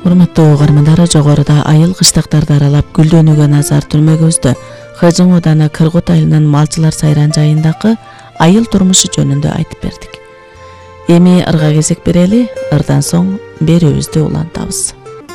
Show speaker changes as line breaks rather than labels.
Урматтуу угармандар, жогоруда айыл кыштактарды аралап гүлдөнүүгө назар түрмөгөбүздө Хыжың Уданы Кыргыт айылынын малчылар сайран жайындагы айыл турмушу жөнүндө айтып бердик. Эми ырга кезек берели, ырдан соң берүүбүздү улантабыз.